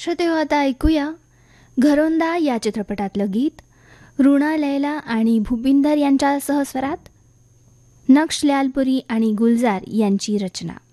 श्रोते हो, आता ऐकूया घरोंदा या चित्रपटातलं गीत रुणा लैला आणि भूपिंदर यांच्या सहस्वरात, नक्ष ल्यालपुरी आणि गुलजार यांची रचना.